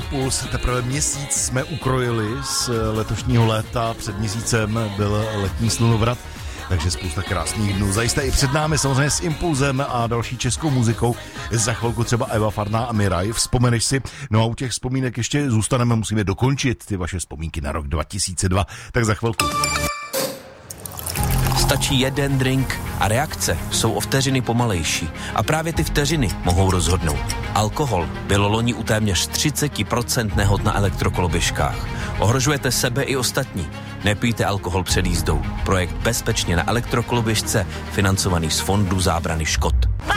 Impuls. Teprve měsíc jsme ukrojili z letošního léta, před měsícem byl letní slunovrat, takže spousta krásných dnů. Zajisté i před námi samozřejmě s Impulzem a další českou muzikou. Za chvilku třeba Eva Farná a Miraj. Vzpomeneš si? No a u těch vzpomínek ještě zůstaneme, musíme dokončit ty vaše vzpomínky na rok 2002. Tak za chvilku. Stačí jeden drink a reakce jsou o vteřiny pomalejší. A právě ty vteřiny mohou rozhodnout. Alkohol bylo loni u téměř 30% nehod na elektrokoloběžkách. Ohrožujete sebe i ostatní. Nepijte alkohol před jízdou. Projekt Bezpečně na elektrokoloběžce, financovaný z Fondu zábrany škod.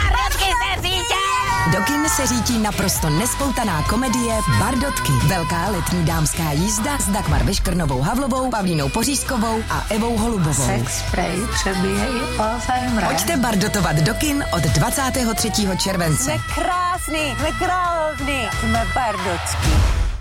Do kin se řítí naprosto nespoutaná komedie Bardotky. Velká letní dámská jízda s Dagmar Veškrnovou Havlovou, Pavlínou Pořízkovou a Evou Holubovou. Sex spray přebije i Alzheimer. Pojďte bardotovat do kin od 23. července. Jsme krásný, jsme bardotský.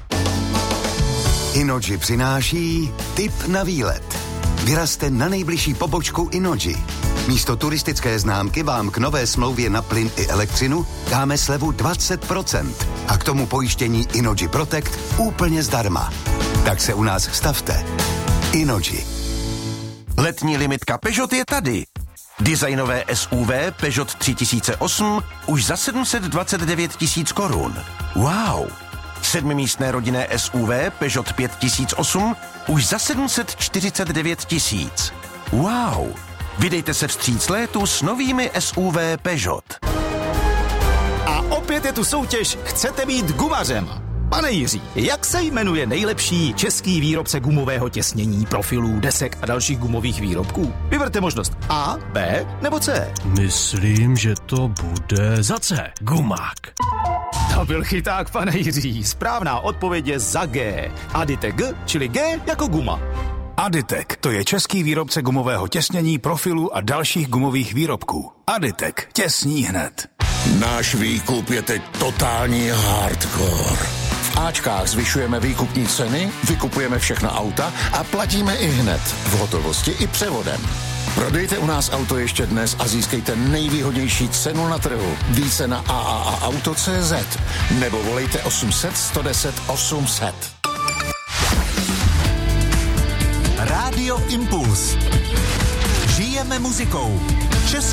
Innogy přináší tip na výlet. Vyrazte na nejbližší pobočku Innogy. Místo turistické známky vám k nové smlouvě na plyn i elektřinu dáme slevu 20%. A k tomu pojištění Innogy Protect úplně zdarma. Tak se u nás stavte. Innogy. Letní limitka Peugeot je tady. Designové SUV Peugeot 3008 už za 729 000 korun. Wow! 7místné rodinné SUV Peugeot 5008 už za 749 000. Wow! Vydejte se vstříc létu s novými SUV Peugeot. A opět je tu soutěž Chcete být gumařem. Pane Jiří, jak se jmenuje nejlepší český výrobce gumového těsnění, profilů, desek a dalších gumových výrobků? Vyberte možnost A, B nebo C. Myslím, že to bude za C. Gumák. To byl chyták, pane Jiří. Správná odpověď je za G. Aditec G, čili G jako guma. Aditec, to je český výrobce gumového těsnění, profilů a dalších gumových výrobků. Aditec, těsní hned. Náš výkup je teď totální hardcore. V Ačkách zvyšujeme výkupní ceny, vykupujeme všechna auta a platíme i hned, v hotovosti i převodem. Prodejte u nás auto ještě dnes a získejte nejvýhodnější cenu na trhu. Více na AAAauto.cz nebo volejte 800 110 800. Rádio Impuls. Žijeme muzikou.